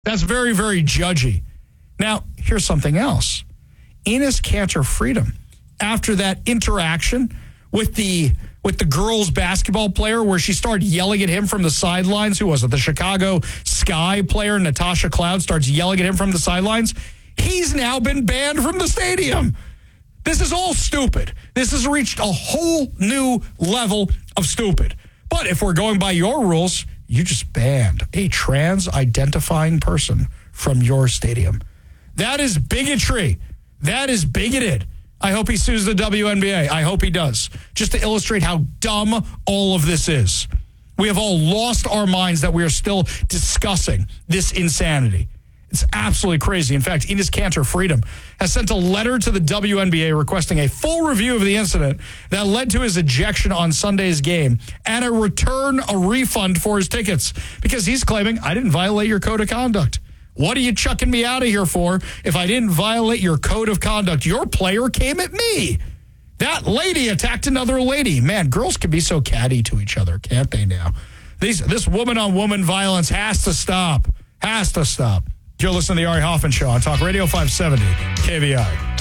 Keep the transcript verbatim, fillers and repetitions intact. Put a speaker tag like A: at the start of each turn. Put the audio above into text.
A: That's very, very judgy. Now, here's something else. Enes Kanter Freedom, after that interaction with the with the girls basketball player where she started yelling at him from the sidelines, who was it? The Chicago Sky player, Natasha Cloud, starts yelling at him from the sidelines. He's now been banned from the stadium. This is all stupid. This has reached a whole new level of stupid. But if we're going by your rules, you just banned a trans-identifying person from your stadium. That is bigotry. That is bigoted. I hope he sues the W N B A. I hope he does. Just to illustrate how dumb all of this is. We have all lost our minds that we are still discussing this insanity. It's absolutely crazy. In fact, Enes Kanter Freedom has sent a letter to the W N B A requesting a full review of the incident that led to his ejection on Sunday's game and a return, a refund for his tickets, because he's claiming, I didn't violate your code of conduct. What are you chucking me out of here for if I didn't violate your code of conduct? Your player came at me. That lady attacked another lady. Man, girls can be so catty to each other, can't they now? These, this woman-on-woman violence has to stop. Has to stop. You're listening to the Ari Hoffman Show on Talk Radio five seventy K V I.